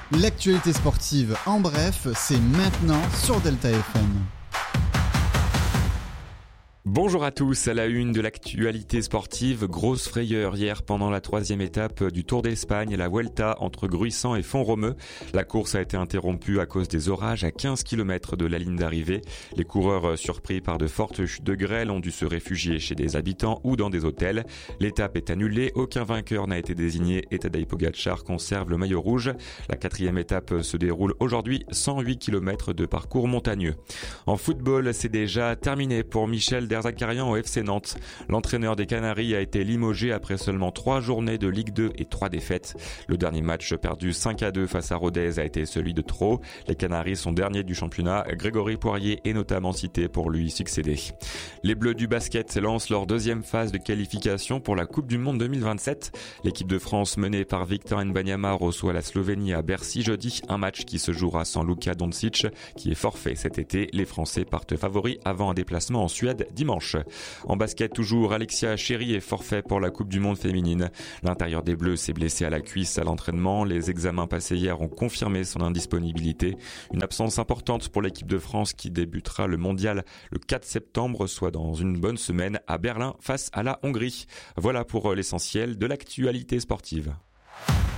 L'actualité sportive en bref, c'est maintenant sur Delta FM. Bonjour à tous, à la une de l'actualité sportive, grosse frayeur hier pendant la 3e étape du Tour d'Espagne, la Vuelta entre Gruissant et Font-Romeu. La course a été interrompue à cause des orages à 15 km de la ligne d'arrivée. Les coureurs, surpris par de fortes chutes de grêle, ont dû se réfugier chez des habitants ou dans des hôtels. L'étape est annulée, aucun vainqueur n'a été désigné et Tadej Pogačar conserve le maillot rouge. La 4e étape se déroule aujourd'hui, 108 km de parcours montagneux. En football, c'est déjà terminé pour Michel Derzakarian au FC Nantes. L'entraîneur des Canaries a été limogé après seulement 3 journées de Ligue 2 et 3 défaites. Le dernier match perdu 5-2 face à Rodez a été celui de trop. Les Canaries sont derniers du championnat. Grégory Poirier est notamment cité pour lui succéder. Les Bleus du basket lancent leur 2e phase de qualification pour la Coupe du Monde 2027. L'équipe de France menée par Victor Wembanyama reçoit la Slovénie à Bercy jeudi. Un match qui se jouera sans Luka Doncic qui est forfait cet été. Les Français partent favoris avant un déplacement en Suède dimanche. En basket toujours, Alexia Chéry est forfait pour la Coupe du Monde féminine. L'intérieur des Bleus s'est blessé à la cuisse à l'entraînement. Les examens passés hier ont confirmé son indisponibilité. Une absence importante pour l'équipe de France qui débutera le mondial le 4 septembre, soit dans une bonne semaine à Berlin face à la Hongrie. Voilà pour l'essentiel de l'actualité sportive.